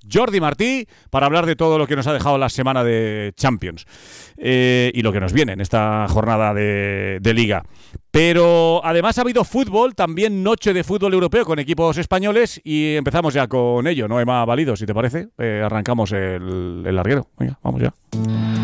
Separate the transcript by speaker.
Speaker 1: Jordi Martí, para hablar de todo lo que nos ha dejado la semana de Champions y lo que nos viene en esta jornada de Liga. Pero además ha habido fútbol, también noche de fútbol europeo con equipos españoles y empezamos ya con ello, ¿no, Emma Valido? Si te parece, arrancamos el larguero. Venga, vamos ya.